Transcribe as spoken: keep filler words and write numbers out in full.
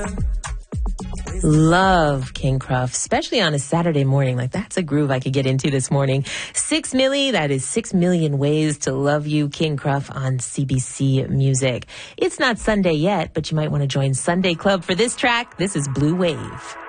Love King Kruff, especially on a Saturday morning. Like, that's a groove I could get into this morning. Six Milli, that is Six Million Ways to Love You, King Kruff on C B C Music. It's not Sunday yet, but you might want to join Sunday Club for this track. This is Blue Wave.